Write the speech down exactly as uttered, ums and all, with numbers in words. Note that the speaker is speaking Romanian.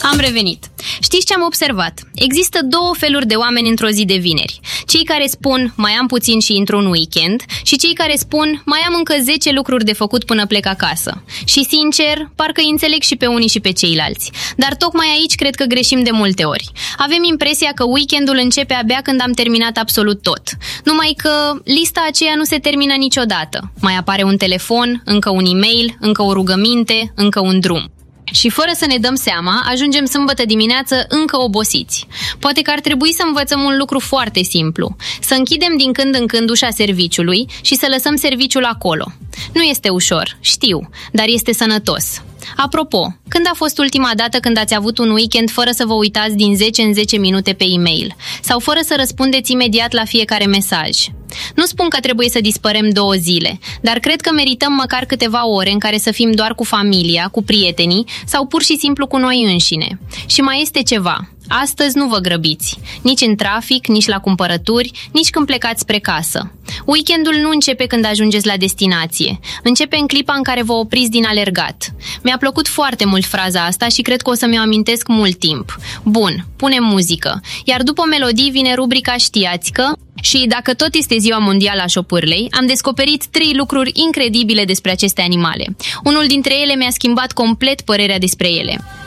Am revenit. Știți ce am observat? Există două feluri de oameni într-o zi de vineri. Cei care spun, mai am puțin și intru în weekend, și cei care spun, mai am încă zece lucruri de făcut până plec acasă. Și sincer, parcă îi înțeleg și pe unii și pe ceilalți. Dar tocmai aici cred că greșim de multe ori. Avem impresia că weekendul începe abia când am terminat absolut tot. Numai că lista aceea nu se termină niciodată. Mai apare un telefon, încă un e-mail, încă o rugăminte, încă un drum. Și fără să ne dăm seama, ajungem sâmbătă dimineață încă obosiți. Poate că ar trebui să învățăm un lucru foarte simplu. Să închidem din când în când ușa serviciului și să lăsăm serviciul acolo. Nu este ușor, știu, dar este sănătos. Apropo, când a fost ultima dată când ați avut un weekend fără să vă uitați din zece în zece minute pe e-mail? Sau fără să răspundeți imediat la fiecare mesaj? Nu spun că trebuie să dispărem două zile, dar cred că merităm măcar câteva ore în care să fim doar cu familia, cu prietenii sau pur și simplu cu noi înșine. Și mai este ceva. Astăzi nu vă grăbiți, nici în trafic, nici la cumpărături, nici când plecați spre casă. Weekendul nu începe când ajungeți la destinație, începe în clipa în care vă opriți din alergat. Mi-a plăcut foarte mult fraza asta și cred că o să mi-o amintesc mult timp. Bun, punem muzică, iar după melodii vine rubrica Știați că... Și dacă tot este ziua mondială a șopârlei, am descoperit trei lucruri incredibile despre aceste animale. Unul dintre ele mi-a schimbat complet părerea despre ele.